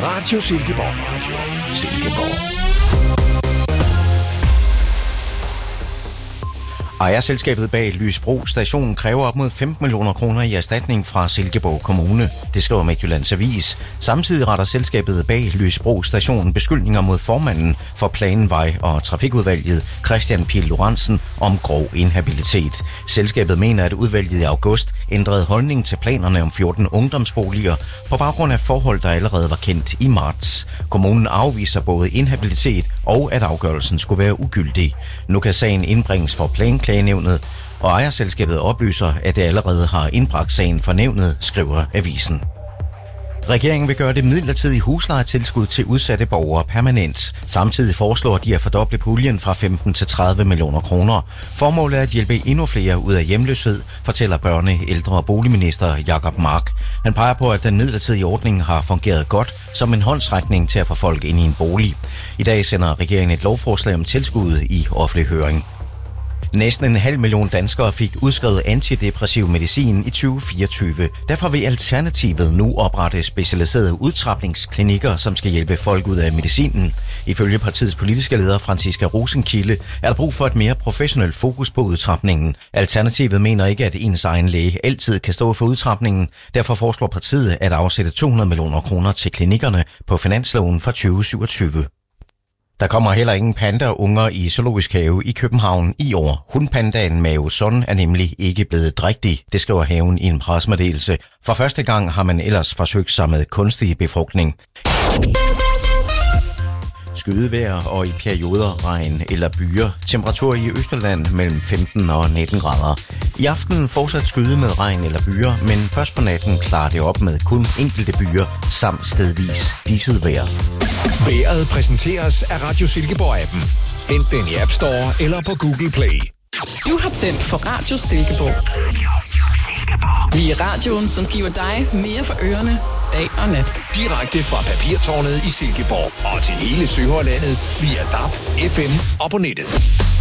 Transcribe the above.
Radio Silkeborg. Radio Silkeborg. Ejerselskabet bag Lysbro Station kræver op mod 15 millioner kroner i erstatning fra Silkeborg Kommune. Det skriver Midtjyllands Avis. Samtidig retter selskabet bag Lysbro Station beskyldninger mod formanden for Planvej og Trafikudvalget, Christian Pihl Lorentzen, om grov inhabilitet. Selskabet mener, at udvalget i august ændrede holdning til planerne om 14 ungdomsboliger på baggrund af forhold, der allerede var kendt i marts. Kommunen afviser både inhabilitet og at afgørelsen skulle være ugyldig. Nu kan sagen indbringes for Planklagenævnet, og ejerselskabet oplyser, at det allerede har indbragt sagen for nævnet, skriver avisen. Regeringen vil gøre det midlertidige huslejetilskud til udsatte borgere permanent. Samtidig foreslår de at fordoble puljen fra 15 til 30 millioner kroner. Formålet er at hjælpe endnu flere ud af hjemløshed, fortæller børne-, ældre- og boligminister Jacob Mark. Han peger på, at den midlertidige ordning har fungeret godt som en håndsrækning til at få folk ind i en bolig. I dag sender regeringen et lovforslag om tilskuddet i offentlig høring. Næsten 500.000 danskere fik udskrevet antidepressiv medicin i 2024. Derfor vil Alternativet nu oprette specialiserede udtrapningsklinikker, som skal hjælpe folk ud af medicinen. Ifølge partiets politiske leder Franciska Rosenkilde er der brug for et mere professionelt fokus på udtrapningen. Alternativet mener ikke, at ens egen læge altid kan stå for udtrapningen. Derfor foreslår partiet at afsætte 200 millioner kroner til klinikkerne på finansloven for 2027. Der kommer heller ingen pandaunger i Zoologisk Have i København i år. Hunpandaen Mao Sun er nemlig ikke blevet drægtig, det skriver haven i en pressemeddelelse. For første gang har man ellers forsøgt sig med kunstig befrugtning. Skydevejr og i perioder regn eller byer. Temperatur i Østjylland mellem 15 og 19 grader. I aften fortsat skyde med regn eller byer, men først på natten klarer det op med kun enkelte byer samt stedvis diset vejr. Vejret præsenteres af Radio Silkeborg-appen. Hent den i App Store eller på Google Play. Du har tændt for Radio Silkeborg. Vi er radioen, som giver dig mere for ørerne dag og nat. Direkte fra Papirtårnet i Silkeborg og til hele Sønderlandet via DAB, FM og på nettet.